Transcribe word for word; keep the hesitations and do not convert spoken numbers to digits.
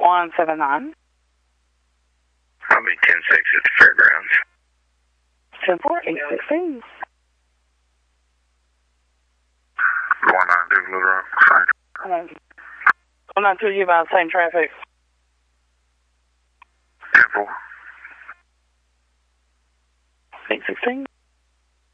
one seven nine. I'll be ten six at the fairgrounds. ten four eight sixteen. one nine two Little Rock. one nine two, you about the same traffic.